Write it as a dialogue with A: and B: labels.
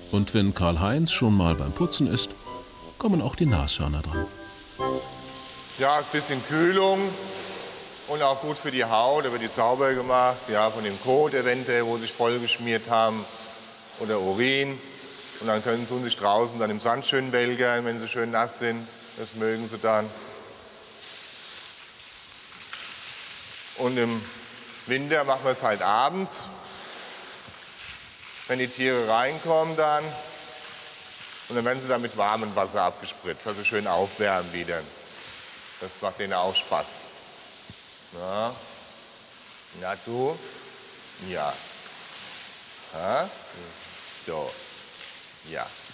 A: Und wenn Karl-Heinz schon mal beim Putzen ist, kommen auch die Nashörner dran.
B: Ja, ein bisschen Kühlung und auch gut für die Haut, da wird die sauber gemacht, ja, von dem Kot eventuell, wo sie sich vollgeschmiert haben oder Urin. Und dann können sie sich draußen dann im Sand schön welgern, wenn sie schön nass sind. Das mögen sie dann. Und im Winter machen wir es halt abends, wenn die Tiere reinkommen dann. Und dann werden sie dann mit warmem Wasser abgespritzt, also schön aufwärmen wieder. Das macht denen auch Spaß. Na, na du? Ja. Ha? So. Ja.